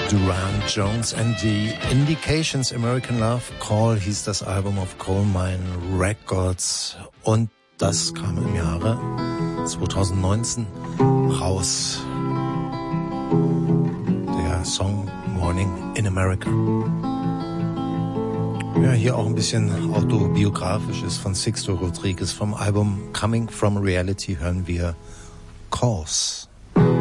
Duran Jones and the Indications, American Love Call hieß das Album auf Coal Mine Records und das kam im Jahre 2019 raus. Der Song Morning in America. Ja, hier auch ein bisschen autobiografisch ist von Sixto Rodriguez. Vom Album Coming from Reality hören wir Cause.